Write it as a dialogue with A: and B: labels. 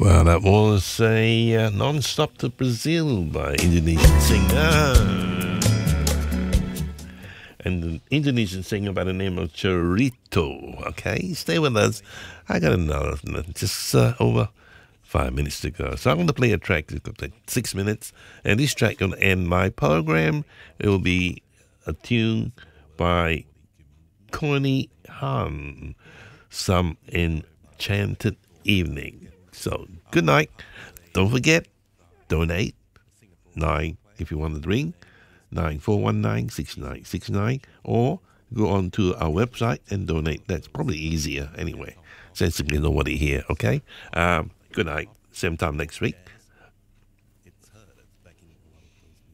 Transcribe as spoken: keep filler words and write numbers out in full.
A: Well, that was a uh, Non-Stop to Brazil by Indonesian singer. And an Indonesian singer by the name of Chorito. Okay, stay with us. I got another, just uh, over five minutes to go. So I'm going to play a track. It's going to take six minutes. And this track going to end my program. It will be a tune by Connie Han, Some Enchanted Evening. So, good night. Don't forget, donate. Nine, if you want to ring, nine four one nine, six nine six nine. Or go on to our website and donate. That's probably easier anyway, since you know what you hear, okay? Um, good night. Same time next week.